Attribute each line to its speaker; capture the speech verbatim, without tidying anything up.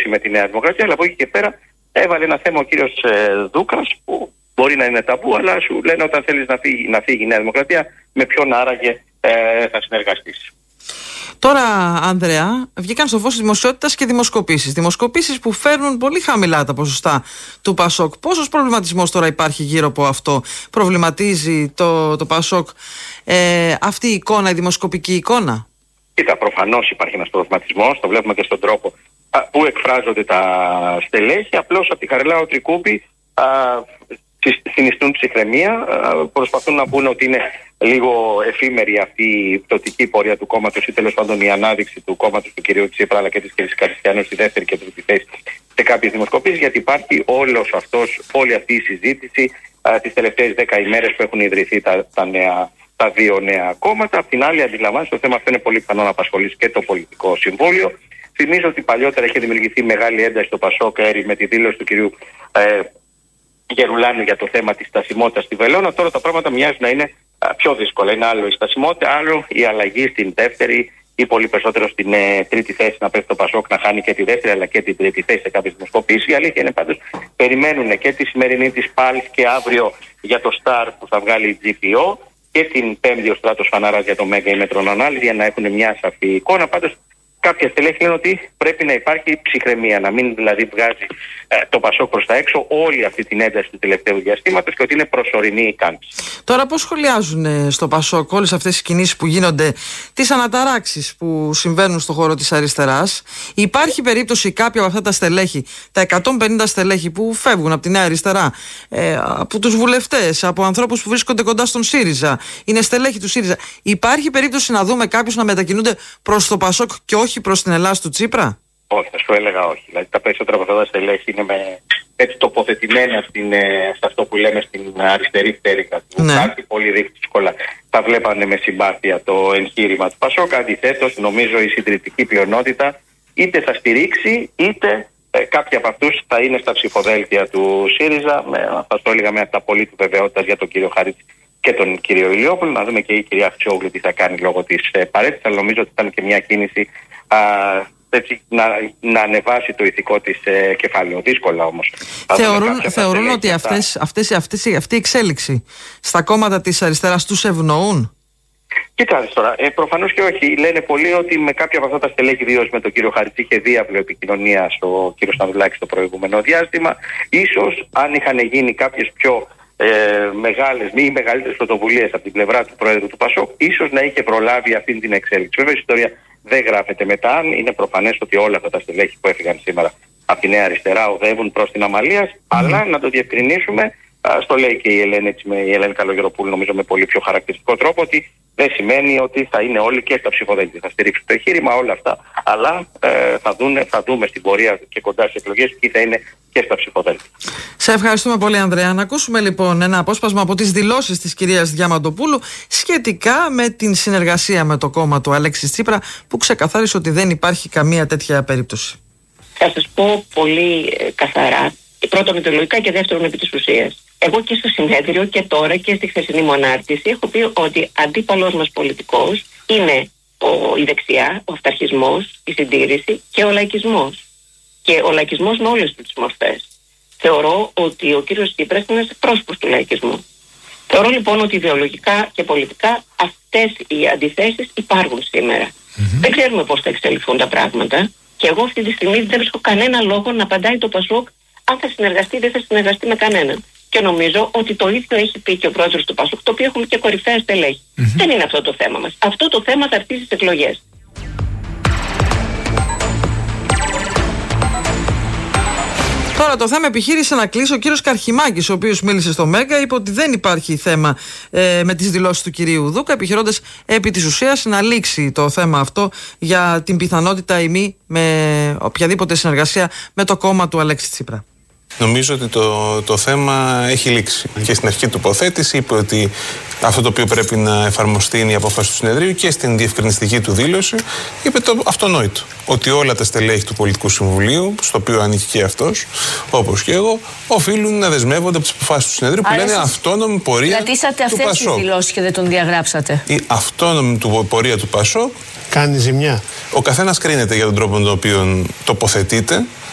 Speaker 1: σχέση με τη Νέα Δημοκρατία, αλλά από εκεί και πέρα έβαλε ένα θέμα ο κύριος Δούκας που μπορεί να είναι ταμπού, αλλά σου λένε όταν θέλεις να φύγει, να φύγει η Νέα Δημοκρατία, με ποιον άραγε ε, θα συνεργαστείς.
Speaker 2: Τώρα, Ανδρέα, βγήκαν στο φως δημοσιότητας και δημοσκοπήσεις. Δημοσκοπήσεις που φέρνουν πολύ χαμηλά τα ποσοστά του Πασόκ. Πόσος προβληματισμός τώρα υπάρχει γύρω από αυτό? Προβληματίζει το, το Πασόκ ε, αυτή η εικόνα, η δημοσκοπική εικόνα?
Speaker 1: Κοίτα, προφανώς υπάρχει ένας προβληματισμός, το βλέπουμε και στον τρόπο α, που εκφράζονται τα στελέχη. Απλώς από τη Χαριλάου Τρικούπη α, συνιστούν ψυχραιμία, προσπαθούν να πούνε ότι είναι λίγο εφήμερη αυτή η πτωτική πορεία του κόμματος ή τέλος πάντων η ανάδειξη του κόμματος του κυρίου Τσίπρα αλλά και της κυρίας Καριστιανού στη δεύτερη και τρίτη θέση σε κάποιες δημοσκοπήσεις, γιατί υπάρχει όλος αυτός, όλη αυτή η συζήτηση α, τις τελευταίες δέκα ημέρες που έχουν ιδρυθεί τα, τα, νέα, τα δύο νέα κόμματα. Απ' την άλλη, αντιλαμβάνεστε, το θέμα αυτό είναι πολύ πιθανό να απασχολήσει και το πολιτικό συμβούλιο. Θυμίζω ότι παλιότερα είχε δημιουργηθεί μεγάλη ένταση στο Πασόκ με τη δήλωση του κυρίου ε, Γερουλάνου για το θέμα της στασιμότητας στη Βελόνα. Τώρα τα πράγματα μοιάζουν να είναι α, πιο δύσκολα. Είναι άλλο η στασιμότητα, άλλο η αλλαγή στην δεύτερη ή πολύ περισσότερο στην ε, τρίτη θέση, να πέφτει το Πασόκ να χάνει και τη δεύτερη αλλά και την τρίτη θέση σε κάποιες δημοσκοπήσεις. Η αλήθεια είναι πάντως περιμένουν και τη σημερινή της Πάλς και αύριο για το Σταρ που θα βγάλει η τζι πι ο και την Πέμπτη ο Στράτος Φαναράς για το Μέγκα ή Μέτρον Ανάλυση για να έχουν μια σαφή εικόνα. Πάντως κάποια στελέχη λένε ότι πρέπει να υπάρχει ψυχραιμία, να μην δηλαδή βγάζει ε, το Πασόκ προς τα έξω όλη αυτή την ένταση του τελευταίου διαστήματος και ότι είναι προσωρινή η κάμψη.
Speaker 2: Τώρα πώς σχολιάζουν ε, στο Πασόκ όλες αυτές τις κινήσεις που γίνονται, τις αναταράξεις που συμβαίνουν στον χώρο της αριστεράς? Υπάρχει περίπτωση κάποια από αυτά τα στελέχη, τα εκατόν πενήντα στελέχη που φεύγουν από τη Νέα Αριστερά, ε, από τους βουλευτές, από ανθρώπους που βρίσκονται κοντά στον ΣΥΡΙΖΑ, είναι στελέχη του ΣΥΡΙΖΑ, υπάρχει περίπτωση να δούμε κάποιους να μετακινούνται προς το Πασόκ και όχι προς την Ελλάδα του Τσίπρα?
Speaker 1: Όχι, θα σου έλεγα όχι. Δηλαδή τα περισσότερα από αυτά τα στελέχη είναι με, έτσι τοποθετημένα στην, σε αυτό που λέμε στην αριστερή πτέρυγα του. Ναι. Κάτι πολύ δύσκολα. Τα βλέπανε με συμπάθεια το εγχείρημα του Πασόκ. Αντιθέτως, νομίζω η συντριπτική πλειονότητα είτε θα στηρίξει είτε ε, κάποιοι από αυτούς θα είναι στα ψηφοδέλτια του ΣΥΡΙΖΑ. Με, θα το έλεγα με αυτά πολύ του βεβαιότητας για τον κύριο Χαρίτση και τον κύριο Ηλιόπουλο. Να δούμε και η κυρία Αξιόγλου τι θα κάνει λόγω της ε, παρέτησης. Αλλά νομίζω ότι ήταν και μια κίνηση α, έτσι, να, να ανεβάσει το ηθικό της ε, κεφάλαιο. Δύσκολα όμως.
Speaker 2: Θεωρούν, θεωρούν ότι αυτές, αυτές, αυτές, αυτή η εξέλιξη στα κόμματα της αριστεράς τους ευνοούν?
Speaker 1: Κοιτάξτε τώρα, ε, προφανώς και όχι. Λένε πολλοί ότι με κάποια από αυτά τα στελέχη, ιδίως με τον κύριο Χαριτζή, είχε διάβλο επικοινωνία στο κύριο Στανδουλάκη στο προηγούμενο διάστημα. Ίσως αν είχαν γίνει κάποιες πιο ε, μεγάλες ή μεγαλύτερες πρωτοβουλίες από την πλευρά του Πρόεδρου του Πασόκ, ίσως να είχε προλάβει αυτή την εξέλιξη. Βέβαια η ιστορία δεν γράφεται μετά. Είναι προφανές ότι όλα αυτά τα στελέχη που έφυγαν σήμερα από τη Νέα Αριστερά οδεύουν προς την αμαλία, mm. αλλά να το διευκρινίσουμε. Στο λέει και η Ελένη, έτσι, με, η Ελένη Καλογεροπούλου, νομίζω με πολύ πιο χαρακτηριστικό τρόπο, ότι δεν σημαίνει ότι θα είναι όλοι και στα ψηφοδέλτια. Θα στηρίξουν το εγχείρημα, όλα αυτά. Αλλά ε, θα, δούνε, θα δούμε στην πορεία και κοντά στις εκλογές ποιοι θα είναι και στα ψηφοδέλτια.
Speaker 2: Σε ευχαριστούμε πολύ, Ανδρέα. Να ακούσουμε λοιπόν ένα απόσπασμα από τις δηλώσεις της κυρίας Διαμαντοπούλου σχετικά με την συνεργασία με το κόμμα του Αλέξη Τσίπρα, που ξεκαθάρισε ότι δεν υπάρχει καμία τέτοια περίπτωση.
Speaker 3: Θα σας πω πολύ ε, καθαρά. Πρώτον ιδεολογικά και δεύτερον επί της ουσίας. Εγώ και στο συνέδριο και τώρα και στη χθεσινή μου ανάρτηση έχω πει ότι αντίπαλος μας πολιτικός είναι ο, η δεξιά, ο αυταρχισμός, η συντήρηση και ο λαϊκισμός. Και ο λαϊκισμός με όλες τις μορφές. Θεωρώ ότι ο κύριος Τσίπρας είναι ένας πρόσωπος του λαϊκισμού. Θεωρώ λοιπόν ότι ιδεολογικά και πολιτικά αυτές οι αντιθέσεις υπάρχουν σήμερα. Mm-hmm. Δεν ξέρουμε πώς θα εξελιχθούν τα πράγματα και εγώ αυτή τη στιγμή δεν βρίσκω κανένα λόγο να απαντάει το Πασόκ αν θα συνεργαστεί ή δεν θα συνεργαστεί με κανέναν. Και νομίζω ότι το ίδιο έχει πει και ο πρόεδρος του Πασόκ, το οποίο έχουμε και κορυφαία στελέχη. Mm-hmm. Δεν είναι αυτό το θέμα μας. Αυτό το θέμα θα έρθει στις εκλογές.
Speaker 2: Τώρα το θέμα επιχείρησε να κλείσει ο κύριος Καρχημάκης, ο οποίος μίλησε στο Μέγκα, είπε ότι δεν υπάρχει θέμα ε, με τις δηλώσεις του κυρίου Δούκα, επιχειρώντας επί της ουσίας να λήξει το θέμα αυτό για την πιθανότητα ή μη με οποιαδήποτε συνεργασία με το κόμμα του Αλέξη Τσίπρα.
Speaker 4: Νομίζω ότι το, το θέμα έχει λήξει. Και στην αρχική τοποθέτηση είπε ότι αυτό το οποίο πρέπει να εφαρμοστεί είναι η απόφαση του συνεδρίου, και στην διευκρινιστική του δήλωση είπε το αυτονόητο. Ότι όλα τα στελέχη του Πολιτικού Συμβουλίου, στο οποίο ανήκει και αυτός, όπως και εγώ, οφείλουν να δεσμεύονται από τις αποφάσεις του συνεδρίου που Άρα λένε αυτόνομη πορεία του Πασόκ.
Speaker 5: Κρατήσατε αυτές τις δηλώσεις και δεν τον διαγράψατε.
Speaker 4: Η αυτόνομη του πορεία του Πασόκ
Speaker 6: κάνει ζημιά.
Speaker 4: Ο καθένας κρίνεται για τον τρόπο με τον οποίο τοποθετείται.